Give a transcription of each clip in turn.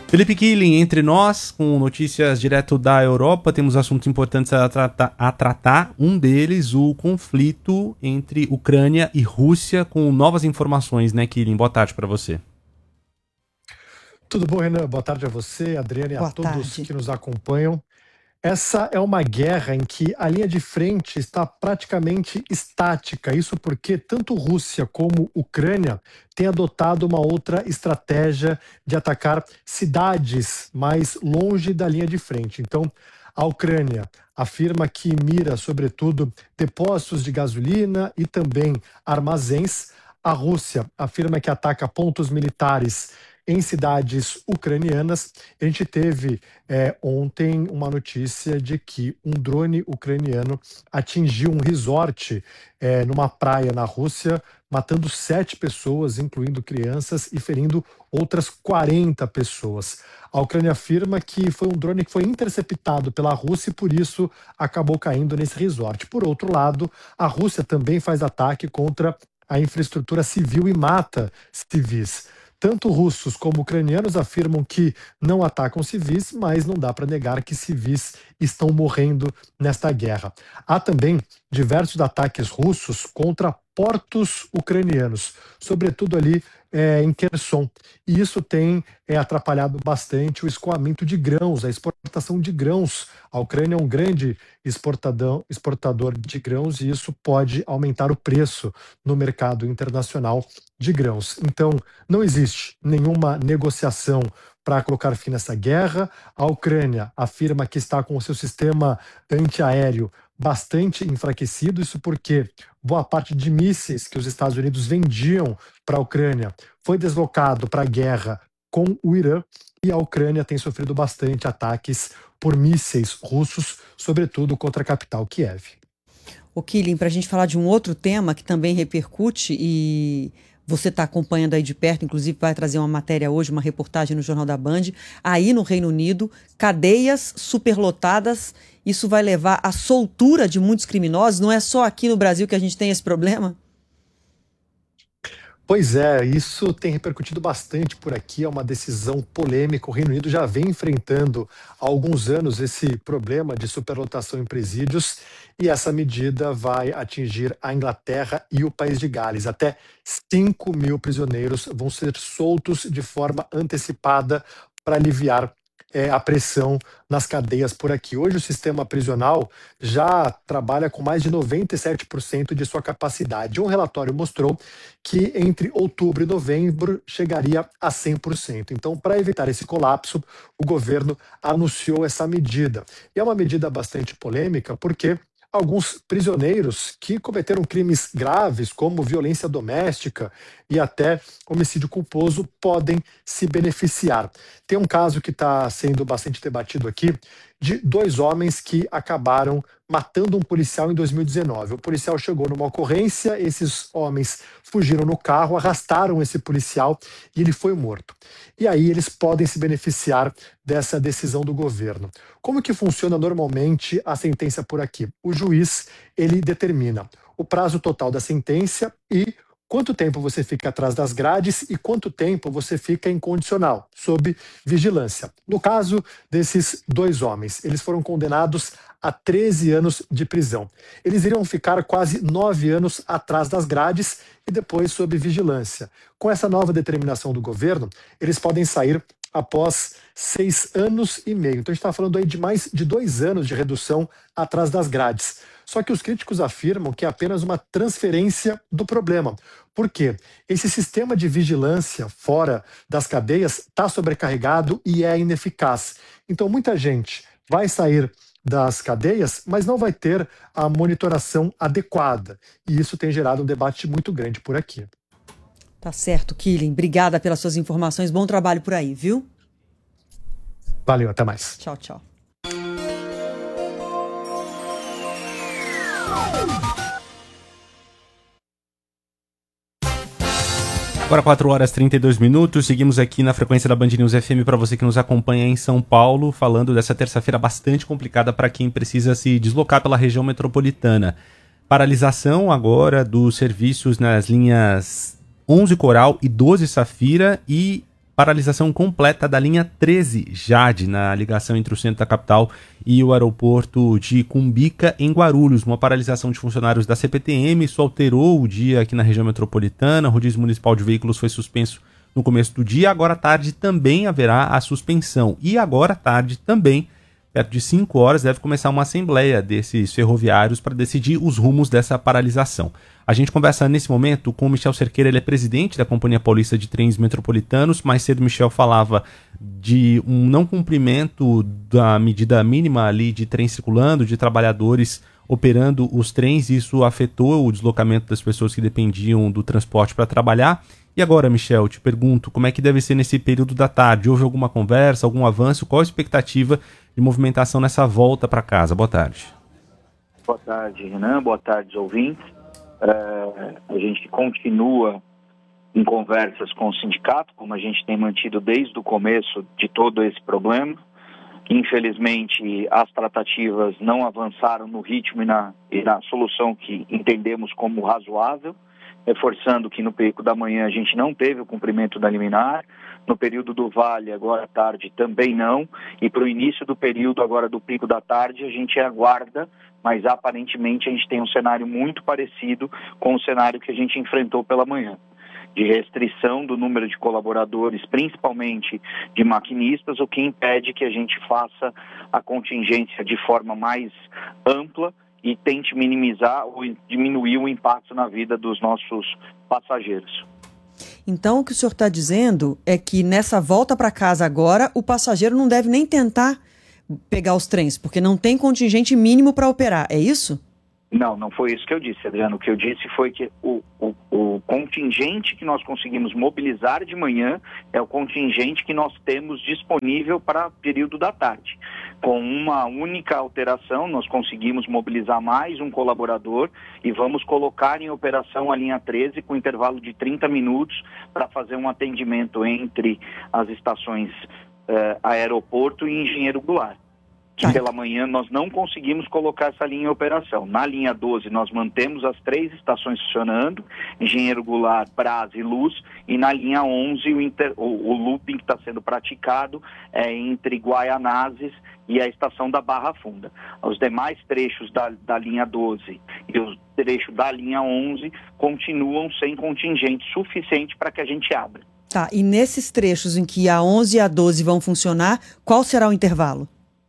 Felipe Killing, entre nós, com notícias direto da Europa, temos assuntos importantes a tratar. Um deles, o conflito entre Ucrânia e Rússia, com novas informações, né, Killing? Boa tarde para você. Tudo bom, Renan? Boa tarde a você, Adriana, e a todos que nos acompanham. Essa é uma guerra em que a linha de frente está praticamente estática. Isso porque tanto Rússia como Ucrânia têm adotado uma outra estratégia de atacar cidades mais longe da linha de frente. Então, a Ucrânia afirma que mira, sobretudo, depósitos de gasolina e também armazéns. A Rússia afirma que ataca pontos militares em cidades ucranianas. A gente teve ontem uma notícia de que um drone ucraniano atingiu um resort numa praia na Rússia, matando 7 pessoas, incluindo crianças, e ferindo outras 40 pessoas. A Ucrânia afirma que foi um drone que foi interceptado pela Rússia e por isso acabou caindo nesse resort. Por outro lado, a Rússia também faz ataque contra a infraestrutura civil e mata civis. Tanto russos como ucranianos afirmam que não atacam civis, mas não dá para negar que civis estão morrendo nesta guerra. Há também diversos ataques russos contra portos ucranianos, sobretudo ali em Kherson. E isso tem atrapalhado bastante o escoamento de grãos, a exportação de grãos. A Ucrânia é um grande exportador de grãos e isso pode aumentar o preço no mercado internacional de grãos. Então, não existe nenhuma negociação para colocar fim nessa guerra. A Ucrânia afirma que está com o seu sistema antiaéreo bastante enfraquecido, isso porque boa parte de mísseis que os Estados Unidos vendiam para a Ucrânia foi deslocado para a guerra com o Irã, e a Ucrânia tem sofrido bastante ataques por mísseis russos, sobretudo contra a capital, Kiev. O Killing, para a gente falar de um outro tema que também repercute e você está acompanhando aí de perto, inclusive vai trazer uma matéria hoje, uma reportagem no Jornal da Band, aí no Reino Unido, cadeias superlotadas, isso vai levar à soltura de muitos criminosos? Não é só aqui no Brasil que a gente tem esse problema? Pois é, isso tem repercutido bastante por aqui, é uma decisão polêmica. O Reino Unido já vem enfrentando há alguns anos esse problema de superlotação em presídios e essa medida vai atingir a Inglaterra e o País de Gales. Até 5.000 prisioneiros vão ser soltos de forma antecipada para aliviar a pressão nas cadeias por aqui. Hoje o sistema prisional já trabalha com mais de 97% de sua capacidade. Um relatório mostrou que entre outubro e novembro chegaria a 100%. Então, para evitar esse colapso, o governo anunciou essa medida. E é uma medida bastante polêmica porque alguns prisioneiros que cometeram crimes graves, como violência doméstica e até homicídio culposo, podem se beneficiar. Tem um caso que está sendo bastante debatido aqui, de 2 homens que acabaram matando um policial em 2019. O policial chegou numa ocorrência, esses homens fugiram no carro, arrastaram esse policial e ele foi morto. E aí eles podem se beneficiar dessa decisão do governo. Como que funciona normalmente a sentença por aqui? O juiz, ele determina o prazo total da sentença e quanto tempo você fica atrás das grades e quanto tempo você fica incondicional, sob vigilância. No caso desses 2 homens, eles foram condenados a 13 anos de prisão. Eles iriam ficar quase 9 anos atrás das grades e depois sob vigilância. Com essa nova determinação do governo, eles podem sair após 6 anos e meio. Então a gente está falando aí de mais de 2 anos de redução atrás das grades. Só que os críticos afirmam que é apenas uma transferência do problema. Por quê? Esse sistema de vigilância fora das cadeias está sobrecarregado e é ineficaz. Então muita gente vai sair das cadeias, mas não vai ter a monitoração adequada. E isso tem gerado um debate muito grande por aqui. Tá certo, Killing. Obrigada pelas suas informações. Bom trabalho por aí, viu? Valeu, até mais. Tchau, tchau. Agora 4h32, seguimos aqui na frequência da Band News FM para você que nos acompanha em São Paulo, falando dessa terça-feira bastante complicada para quem precisa se deslocar pela região metropolitana. Paralisação agora dos serviços nas linhas 11 Coral e 12 Safira e paralisação completa da linha 13 Jade, na ligação entre o centro da capital e o aeroporto de Cumbica, em Guarulhos. Uma paralisação de funcionários da CPTM, isso alterou o dia aqui na região metropolitana. O rodízio municipal de veículos foi suspenso no começo do dia. Agora à tarde também haverá a suspensão. E agora à tarde também, perto de 5 horas, deve começar uma assembleia desses ferroviários para decidir os rumos dessa paralisação. A gente conversa nesse momento com o Michel Cerqueira, ele é presidente da Companhia Paulista de Trens Metropolitanos. Mais cedo o Michel falava de um não cumprimento da medida mínima ali de trem circulando, de trabalhadores operando os trens. Isso afetou o deslocamento das pessoas que dependiam do transporte para trabalhar. E agora, Michel, te pergunto, como é que deve ser nesse período da tarde? Houve alguma conversa, algum avanço? Qual a expectativa de movimentação nessa volta para casa? Boa tarde. Boa tarde, Renan. Boa tarde, ouvintes. A gente continua em conversas com o sindicato, como a gente tem mantido desde o começo de todo esse problema. Infelizmente, as tratativas não avançaram no ritmo e na solução que entendemos como razoável, reforçando que no pico da manhã a gente não teve o cumprimento da liminar, no período do vale, agora à tarde, também não, e para o início do período agora do pico da tarde a gente aguarda, mas aparentemente a gente tem um cenário muito parecido com o cenário que a gente enfrentou pela manhã, de restrição do número de colaboradores, principalmente de maquinistas, o que impede que a gente faça a contingência de forma mais ampla e tente minimizar ou diminuir o impacto na vida dos nossos passageiros. Então, o que o senhor está dizendo é que nessa volta para casa agora, o passageiro não deve nem tentar pegar os trens, porque não tem contingente mínimo para operar, é isso? Não foi isso que eu disse, Adriano. O que eu disse foi que o contingente que nós conseguimos mobilizar de manhã é o contingente que nós temos disponível para o período da tarde. Com uma única alteração, nós conseguimos mobilizar mais um colaborador e vamos colocar em operação a linha 13 com intervalo de 30 minutos para fazer um atendimento entre as estações Aeroporto e Engenheiro Goulart. Que pela manhã nós não conseguimos colocar essa linha em operação. Na linha 12 nós mantemos as 3 estações funcionando, Engenheiro Goulart, Brás e Luz, e na linha 11 o looping que está sendo praticado é entre Guaianazes e a estação da Barra Funda. Os demais trechos da linha 12 e o trecho da linha 11 continuam sem contingente suficiente para que a gente abra. Tá, e nesses trechos em que a 11 e a 12 vão funcionar, qual será o intervalo?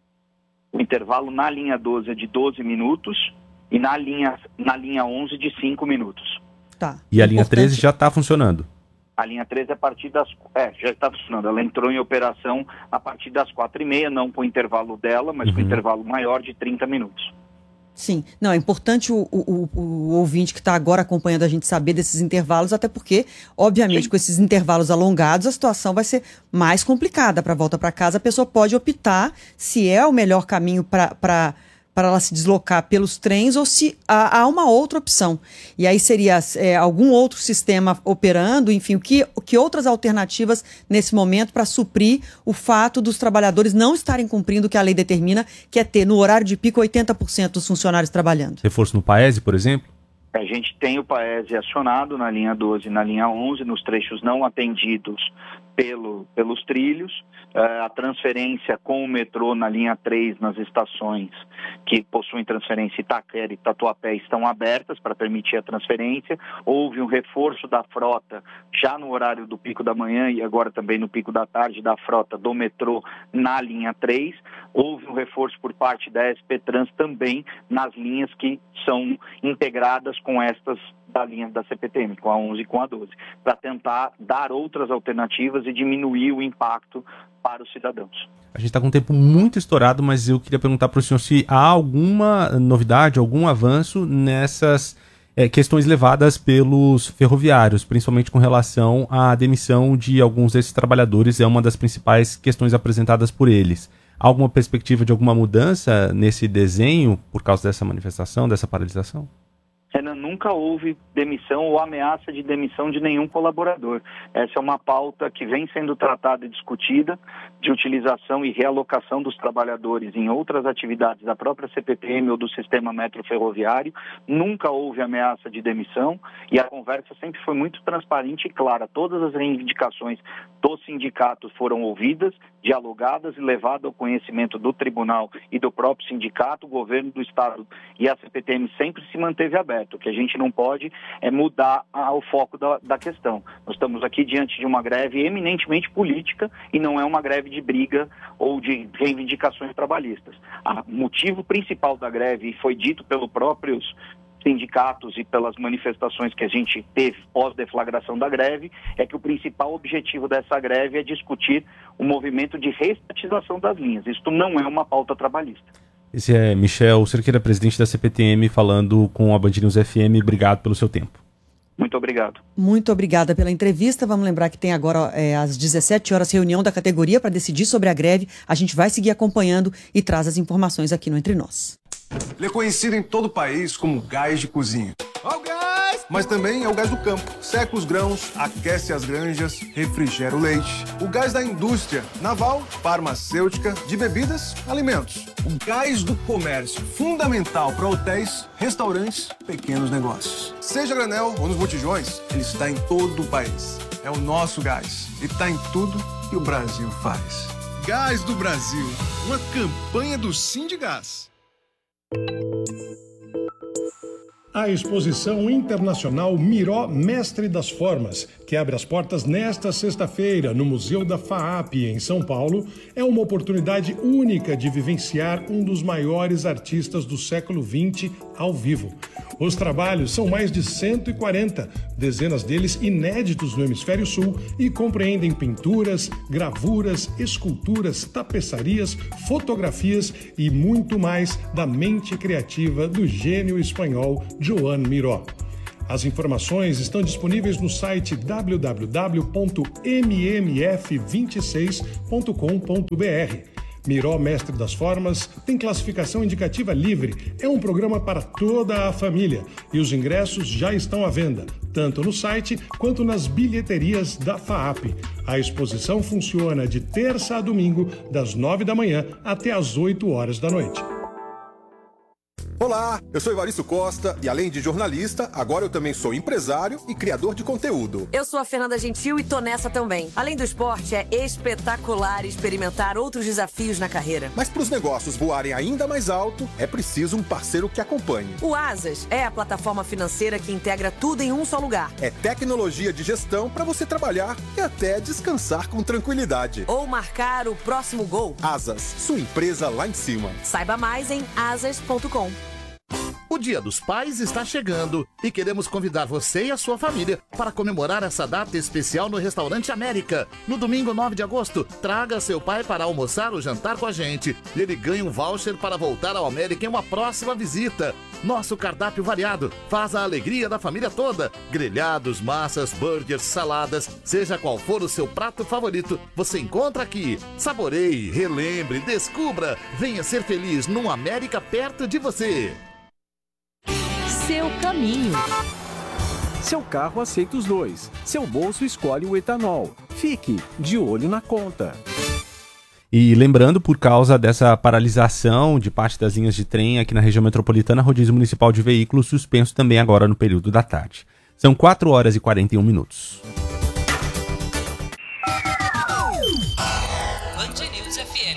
O intervalo na linha 12 é de 12 minutos e na linha 11 de 5 minutos. Tá. E a linha 13 já está funcionando? A linha 13 a partir das... já está funcionando. Ela entrou em operação a partir das 4h30, não com o intervalo dela, mas com o intervalo maior de 30 minutos. Sim. Não, é importante o ouvinte que está agora acompanhando a gente saber desses intervalos, até porque, obviamente, Sim. com esses intervalos alongados, a situação vai ser mais complicada para a volta para casa. A pessoa pode optar se é o melhor caminho para ela se deslocar pelos trens ou se há uma outra opção. E aí seria algum outro sistema operando, enfim, que outras alternativas nesse momento para suprir o fato dos trabalhadores não estarem cumprindo o que a lei determina, que é ter no horário de pico 80% dos funcionários trabalhando. Reforço no Paese, por exemplo? A gente tem o Paese acionado na linha 12 e na linha 11, nos trechos não atendidos pelos trilhos. A transferência com o metrô na linha 3 nas estações que possuem transferência Itaquera e Tatuapé estão abertas para permitir a transferência. Houve um reforço da frota já no horário do pico da manhã e agora também no pico da tarde da frota do metrô na linha 3. Houve um reforço por parte da SP Trans também nas linhas que são integradas com estas da linha da CPTM, com a 11 e com a 12, para tentar dar outras alternativas e diminuir o impacto para os cidadãos. A gente está com um tempo muito estourado, mas eu queria perguntar para o senhor se há alguma novidade, algum avanço nessas questões levadas pelos ferroviários, principalmente com relação à demissão de alguns desses trabalhadores, é uma das principais questões apresentadas por eles. Há alguma perspectiva de alguma mudança nesse desenho por causa dessa manifestação, dessa paralisação? Renan, nunca houve demissão ou ameaça de demissão de nenhum colaborador. Essa é uma pauta que vem sendo tratada e discutida, de utilização e realocação dos trabalhadores em outras atividades da própria CPTM ou do sistema metroferroviário. Nunca houve ameaça de demissão e a conversa sempre foi muito transparente e clara. Todas as reivindicações dos sindicatos foram ouvidas, dialogadas e levadas ao conhecimento do tribunal e do próprio sindicato. O governo do estado e a CPTM sempre se manteve aberto. O que a gente não pode é mudar o foco da questão. Nós estamos aqui diante de uma greve eminentemente política e não é uma greve de briga ou de reivindicações trabalhistas. O motivo principal da greve, e foi dito pelos próprios sindicatos e pelas manifestações que a gente teve pós-deflagração da greve, é que o principal objetivo dessa greve é discutir o movimento de reestatização das linhas. Isto não é uma pauta trabalhista. Esse é Michel Cerqueira, presidente da CPTM, falando com a Band News FM. Obrigado pelo seu tempo. Muito obrigado. Muito obrigada pela entrevista. Vamos lembrar que tem agora, às 17 horas, reunião da categoria para decidir sobre a greve. A gente vai seguir acompanhando e traz as informações aqui no Entre Nós. Ele é conhecido em todo o país como gás de cozinha. Ó, gás! Mas também é o gás do campo. Seca os grãos, aquece as granjas, refrigera o leite. O gás da indústria naval, farmacêutica, de bebidas, alimentos. O gás do comércio, fundamental para hotéis, restaurantes, pequenos negócios. Seja granel ou nos botijões, ele está em todo o país. É o nosso gás e está em tudo que o Brasil faz. Gás do Brasil, uma campanha do Sindigás. A exposição internacional Miró Mestre das Formas, que abre as portas nesta sexta-feira no Museu da FAAP, em São Paulo, é uma oportunidade única de vivenciar um dos maiores artistas do século XX ao vivo. Os trabalhos são mais de 140, dezenas deles inéditos no Hemisfério Sul e compreendem pinturas, gravuras, esculturas, tapeçarias, fotografias e muito mais da mente criativa do gênio espanhol Joan Miró. As informações estão disponíveis no site www.mmf26.com.br. Miró Mestre das Formas tem classificação indicativa livre. É um programa para toda a família e os ingressos já estão à venda, tanto no site quanto nas bilheterias da FAAP. A exposição funciona de terça a domingo, das 9 da manhã até as 8 horas da noite. Olá, eu sou Evaristo Costa e além de jornalista, agora eu também sou empresário e criador de conteúdo. Eu sou a Fernanda Gentil e tô nessa também. Além do esporte, é espetacular experimentar outros desafios na carreira. Mas para os negócios voarem ainda mais alto, é preciso um parceiro que acompanhe. O Asas é a plataforma financeira que integra tudo em um só lugar. É tecnologia de gestão para você trabalhar e até descansar com tranquilidade. Ou marcar o próximo gol. Asas, sua empresa lá em cima. Saiba mais em asas.com. O Dia dos Pais está chegando e queremos convidar você e a sua família para comemorar essa data especial no Restaurante América. No domingo 9 de agosto, traga seu pai para almoçar ou jantar com a gente. Ele ganha um voucher para voltar ao América em uma próxima visita. Nosso cardápio variado faz a alegria da família toda. Grelhados, massas, burgers, saladas, seja qual for o seu prato favorito, você encontra aqui. Saboreie, relembre, descubra. Venha ser feliz num América perto de você. Seu caminho. Seu carro aceita os dois. Seu bolso escolhe o etanol. Fique de olho na conta. E lembrando, por causa dessa paralisação de parte das linhas de trem aqui na região metropolitana, rodízio municipal de veículos suspenso também agora no período da tarde. São 4 horas e 41 minutos. Band News FM.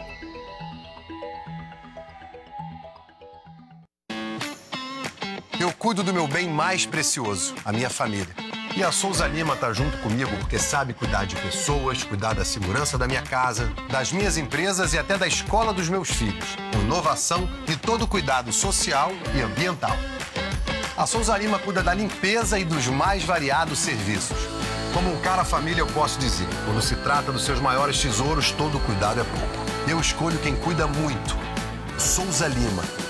Eu cuido do meu bem mais precioso, a minha família. E a Souza Lima tá junto comigo porque sabe cuidar de pessoas, cuidar da segurança da minha casa, das minhas empresas e até da escola dos meus filhos. Inovação e todo cuidado social e ambiental. A Souza Lima cuida da limpeza e dos mais variados serviços. Como um cara família, eu posso dizer, quando se trata dos seus maiores tesouros, todo cuidado é pouco. Eu escolho quem cuida muito. Souza Lima.